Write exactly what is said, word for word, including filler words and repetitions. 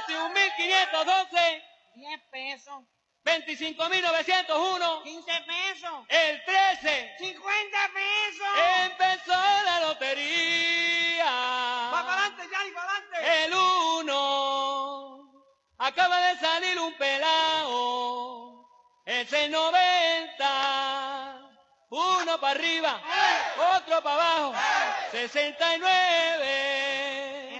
veintiún mil quinientos doce. diez pesos. veinticinco mil novecientos uno. quince pesos. El trece. cincuenta pesos. Empezó la lotería. Va para adelante, Yanni, para adelante. El uno. Acaba de salir un pelao. El seis noventa. Uno para arriba, otro para abajo. sesenta y nueve.